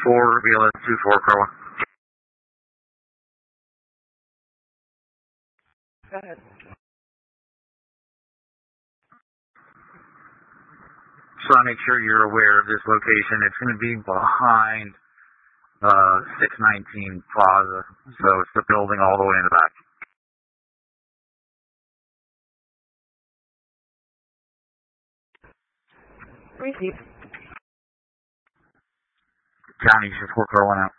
BLS 24, Carla. Go ahead. Just want to make sure you're aware of this location. It's going to be behind 619 Plaza, so it's the building all the way in the back. Receive. County 4 Carolina.